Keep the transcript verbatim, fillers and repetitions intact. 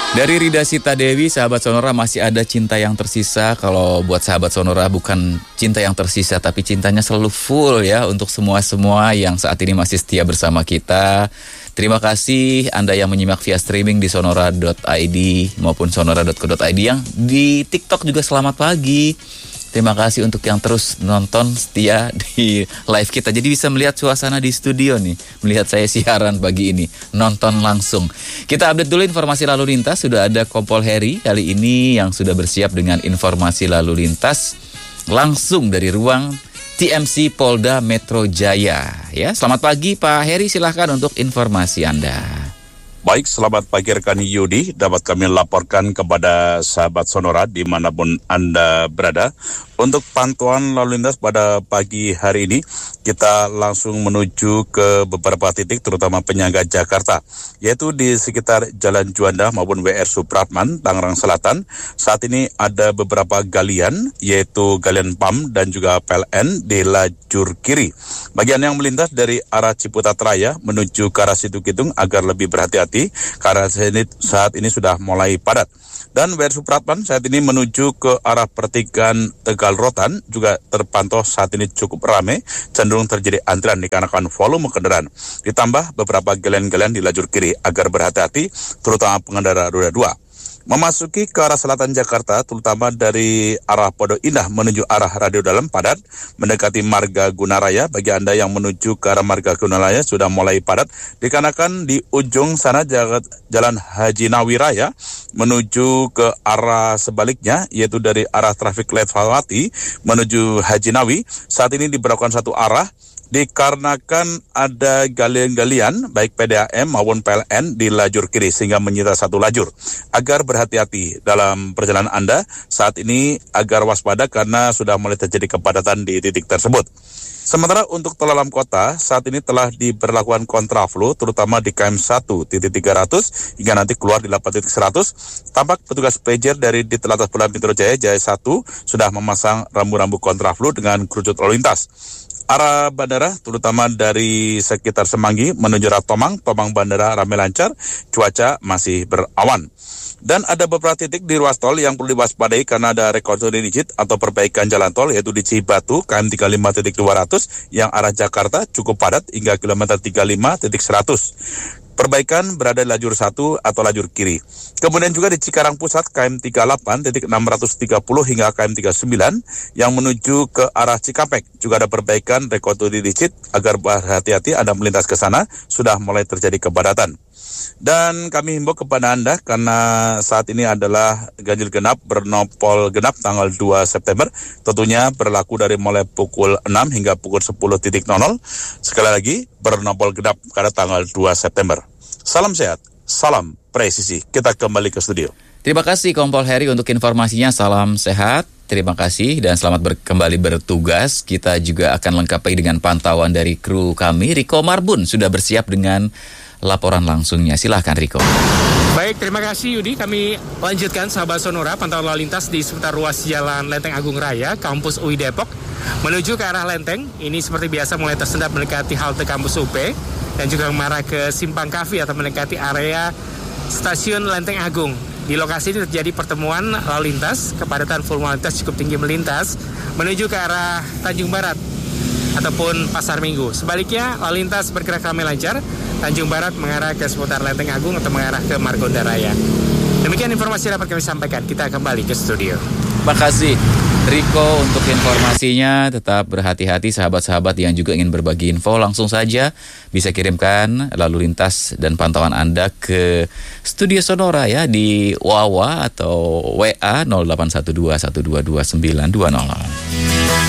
Dari Rida Sita Dewi, sahabat Sonora, masih ada cinta yang tersisa. Kalau buat sahabat Sonora bukan cinta yang tersisa, tapi cintanya selalu full ya untuk semua-semua yang saat ini masih setia bersama kita. Terima kasih Anda yang menyimak via streaming di sonora dot i d maupun sonora dot co dot i d, yang di TikTok juga selamat pagi. Terima kasih untuk yang terus nonton setia di live kita. Jadi bisa melihat suasana di studio nih. Melihat saya siaran pagi ini. Nonton langsung. Kita update dulu informasi lalu lintas. Sudah ada Kompol Heri kali ini yang sudah bersiap dengan informasi lalu lintas. Langsung dari ruang T M C Polda Metro Jaya. Ya, selamat pagi Pak Heri, silahkan untuk informasi Anda. Baik, selamat pagi rekan Yudi. Dapat kami laporkan kepada sahabat Sonora dimanapun Anda berada. Untuk pantauan lalu lintas pada pagi hari ini, kita langsung menuju ke beberapa titik terutama penyangga Jakarta, yaitu di sekitar Jalan Juanda maupun W R Supratman, Tangerang Selatan. Saat ini ada beberapa galian, yaitu galian P A M dan juga P L N di lajur kiri. Bagian yang melintas dari arah Ciputat Raya menuju ke arah Situ Kitung agar lebih berhati-hati karena saat ini sudah mulai padat. Dan W R Supratman saat ini menuju ke arah pertigaan Tegal Rotan juga terpantau saat ini cukup ramai, cenderung terjadi antrian dikarenakan volume kendaraan. Ditambah beberapa galian-galian di lajur kiri agar berhati-hati, terutama pengendara roda dua. Memasuki ke arah selatan Jakarta, terutama dari arah Pondok Indah menuju arah Radio Dalam padat, mendekati Marga Gunaraya. Bagi Anda yang menuju ke arah Marga Gunaraya sudah mulai padat, dikarenakan di ujung sana Jalan Haji Nawi Raya menuju ke arah sebaliknya, yaitu dari arah trafik light Fatmawati menuju Haji Nawi, saat ini diberlakukan satu arah, dikarenakan ada galian-galian baik P D A M maupun P L N di lajur kiri sehingga menyita satu lajur. Agar berhati-hati dalam perjalanan Anda saat ini, agar waspada karena sudah mulai terjadi kepadatan di titik tersebut. Sementara untuk tol dalam kota saat ini telah diberlakukan kontraflow terutama di K M satu titik tiga ratus hingga nanti keluar di delapan titik seratus. Tampak petugas pager dari Ditlantas Polda Metro Jaya Jaya satu sudah memasang rambu-rambu kontraflow dengan kerucut lalu lintas. Arah bandara terutama dari sekitar Semanggi menuju arah Tomang, Tomang Bandara ramai lancar, cuaca masih berawan. Dan ada beberapa titik di ruas tol yang perlu diwaspadai karena ada rekonstruksi digit atau perbaikan jalan tol, yaitu di Cibatu K M tiga puluh lima titik dua ratus yang arah Jakarta cukup padat hingga kilometer tiga puluh lima titik seratus. Perbaikan berada di lajur satu atau lajur kiri. Kemudian juga di Cikarang Pusat K M tiga puluh delapan titik enam ratus tiga puluh hingga K M tiga puluh sembilan yang menuju ke arah Cikampek. Juga ada perbaikan rekonstruksi digit agar berhati-hati Anda melintas ke sana, sudah mulai terjadi kepadatan. Dan kami himbau kepada Anda karena saat ini adalah ganjil genap bernopol genap tanggal dua September. Tentunya berlaku dari mulai pukul enam hingga pukul sepuluh nol nol. Sekali lagi bernopol genap pada tanggal dua September. Salam sehat, salam presisi. Kita kembali ke studio. Terima kasih Kompol Heri untuk informasinya. Salam sehat. Terima kasih dan selamat ber- kembali bertugas. Kita juga akan lengkapi dengan pantauan dari kru kami. Riko Marbun sudah bersiap dengan laporan langsungnya. Silahkan Riko. Baik, terima kasih Yudi. Kami lanjutkan sahabat Sonora pantauan lalu lintas di seputar ruas Jalan Lenteng Agung Raya, Kampus U I Depok menuju ke arah Lenteng. Ini seperti biasa mulai tersendat mendekati halte Kampus U P dan juga mengarah ke Simpang Kafi atau mendekati area Stasiun Lenteng Agung. Di lokasi ini terjadi pertemuan lalu lintas, kepadatan volume lalu lintas cukup tinggi melintas menuju ke arah Tanjung Barat ataupun Pasar Minggu. Sebaliknya lalu lintas bergerak ramai lancar, Tanjung Barat mengarah ke seputar Lenteng Agung atau mengarah ke Margonda Raya. Demikian informasi dapat kami sampaikan. Kita kembali ke studio. Terima kasih Riko untuk informasinya. Tetap berhati-hati sahabat-sahabat yang juga ingin berbagi info. Langsung saja bisa kirimkan lalu lintas dan pantauan Anda ke Studio Sonora ya di W A W A atau W A nol delapan satu dua satu dua dua sembilan dua nol nol.